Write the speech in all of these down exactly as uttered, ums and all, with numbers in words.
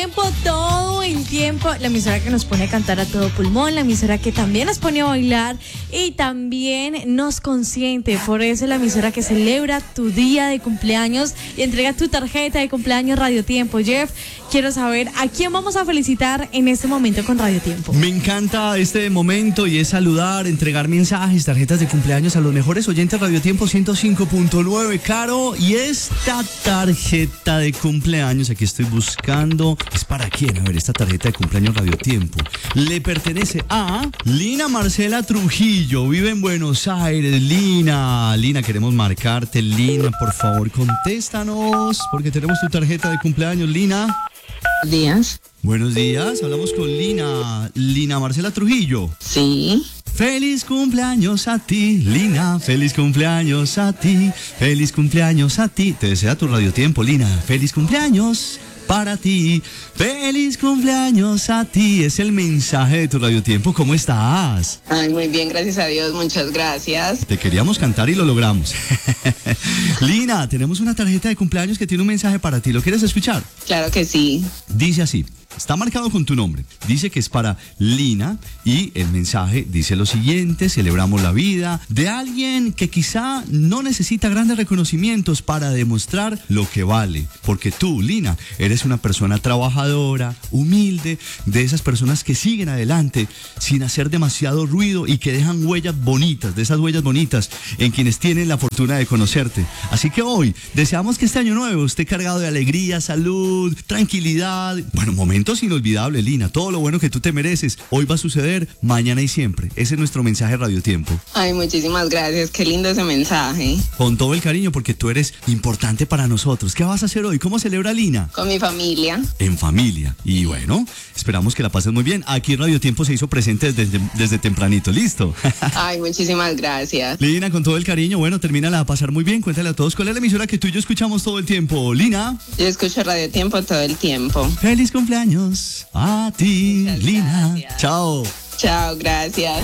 Tiempo, todo el tiempo. La emisora que nos pone a cantar a todo pulmón, la emisora que también nos pone a bailar y también nos consiente. Por eso es la emisora que celebra tu día de cumpleaños y entrega tu tarjeta de cumpleaños Radio Tiempo. Jeff, quiero saber a quién vamos a felicitar en este momento con Radio Tiempo. Me encanta este momento y es saludar, entregar mensajes, tarjetas de cumpleaños a los mejores oyentes de Radio Tiempo ciento cinco punto nueve, Caro. Y esta tarjeta de cumpleaños, aquí estoy buscando, ¿es para quién? A ver, esta tarjeta de cumpleaños Radio Tiempo le pertenece a Lina Marcela Trujillo, vive en Buenos Aires. Lina, Lina, queremos marcarte. Lina, por favor, contéstanos, porque tenemos tu tarjeta de cumpleaños, Lina. Buenos días. Buenos días, hablamos con Lina. Lina Marcela Trujillo. Sí. Feliz cumpleaños a ti, Lina. Feliz cumpleaños a ti. Feliz cumpleaños a ti. Te desea tu Radio Tiempo, Lina. Feliz cumpleaños para ti. Feliz cumpleaños a ti. Es el mensaje de tu Radio Tiempo. ¿Cómo estás? Ay, muy bien, gracias a Dios. Muchas gracias. Te queríamos cantar y lo logramos. Lina, tenemos una tarjeta de cumpleaños que tiene un mensaje para ti. ¿Lo quieres escuchar? Claro que sí. Dice así. Está marcado con tu nombre. Dice que es para Lina y el mensaje dice lo siguiente: celebramos la vida de alguien que quizá no necesita grandes reconocimientos para demostrar lo que vale. Porque tú, Lina, eres una persona trabajadora, humilde, de esas personas que siguen adelante sin hacer demasiado ruido y que dejan huellas bonitas, de esas huellas bonitas en quienes tienen la fortuna de conocerte. Así que hoy deseamos que este año nuevo esté cargado de alegría, salud, tranquilidad. Bueno, momentos inolvidables, Lina. Todo lo bueno que tú te mereces hoy va a suceder, mañana y siempre. Ese es nuestro mensaje Radio Tiempo. Ay, muchísimas gracias. Qué lindo ese mensaje. Con todo el cariño, porque tú eres importante para nosotros. ¿Qué vas a hacer hoy? ¿Cómo celebra Lina? Con mi familia. En familia. Y bueno, esperamos que la pases muy bien. Aquí en Radio Tiempo se hizo presente desde, desde tempranito. ¿Listo? Ay, muchísimas gracias. Lina, con todo el cariño. Bueno, termínala a pasar muy bien. Cuéntale a todos cuál es la emisora que tú y yo escuchamos todo el tiempo. Lina. Yo escucho Radio Tiempo todo el tiempo. Feliz cumpleaños a ti, Muchas Lina. gracias. Chao. Chao, gracias.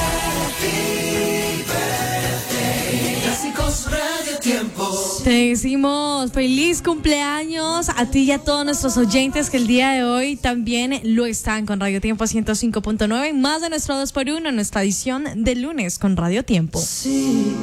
Te decimos feliz cumpleaños a ti y a todos nuestros oyentes que el día de hoy también lo están con Radio Tiempo ciento cinco punto nueve, más de nuestro dos por uno, nuestra edición de lunes con Radio Tiempo. Sí.